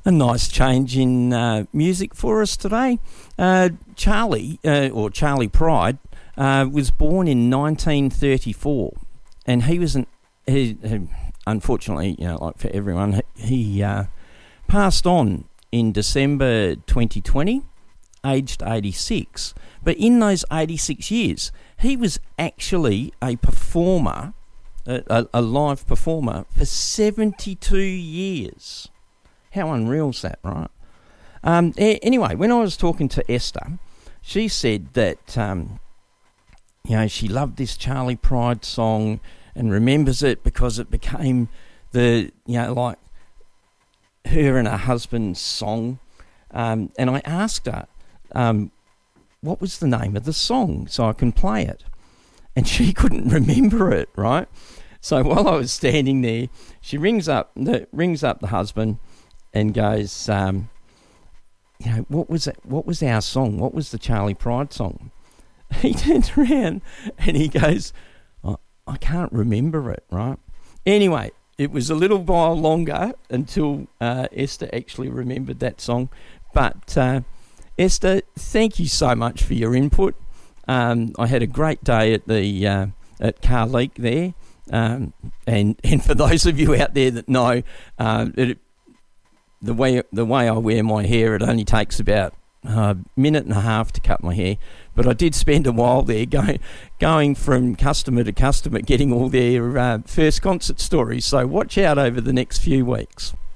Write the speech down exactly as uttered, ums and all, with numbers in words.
A nice change in uh, music for us today. Uh, Charlie, uh, or Charlie Pride, uh, was born in nineteen thirty-four, and he was an he, he, unfortunately, you know, like for everyone, he uh, passed on in December twenty twenty, aged eighty-six. But in those eighty-six years, he was actually a performer, a, a, a live performer for seventy-two years. How unreal is that, right? Um, a- anyway, when I was talking to Esther, she said that um, you know, she loved this Charlie Pride song and remembers it because it became the, you know, like her and her husband's song. Um, and I asked her, um, what was the name of the song so I can play it? And she couldn't remember it, right? So while I was standing there, she rings up the rings up the husband and goes, um, you know, what was it? What was our song? What was the Charlie Pride song? He turns around and he goes, oh, I can't remember it, right? Anyway, it was a little while longer until uh, Esther actually remembered that song. But uh, Esther, thank you so much for your input. Um, I had a great day at the uh, at Carleek there, um, and and for those of you out there that know, uh, it, the way the way I wear my hair, it only takes about a minute and a half to cut my hair. But I did spend a while there going going from customer to customer, getting all their uh, first concert stories. So watch out over the next few weeks.